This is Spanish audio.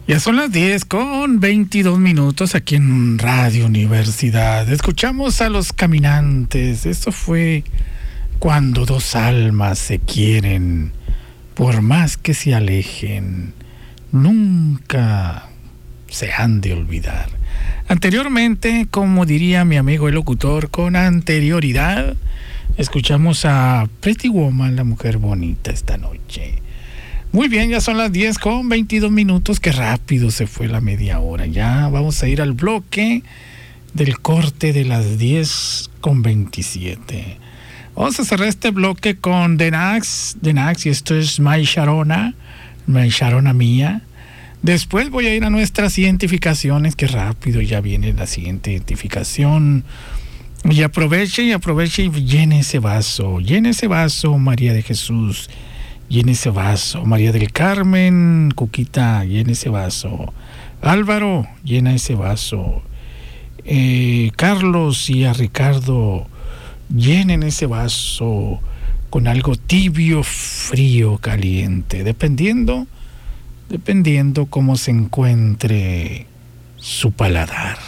Ya son las 10:22 aquí en Radio Universidad. Escuchamos a Los Caminantes. Eso fue Cuando dos almas se quieren, por más que se alejen, nunca se han de olvidar. Anteriormente, como diría mi amigo el locutor, con anterioridad, escuchamos a Pretty Woman, la mujer bonita, esta noche. Muy bien, ya son las 10:22. Qué rápido se fue la media hora. Ya vamos a ir al bloque del corte de las 10:27. Vamos a cerrar este bloque con The Nax, y esto es My Sharona mía. Después voy a ir a nuestras identificaciones. Qué rápido ya viene la siguiente identificación. Y aproveche y llene ese vaso, María de Jesús. Llena ese vaso. María del Carmen, Cuquita, llena ese vaso. Álvaro, llena ese vaso. Carlos y a Ricardo, llenen ese vaso con algo tibio, frío, caliente, dependiendo cómo se encuentre su paladar.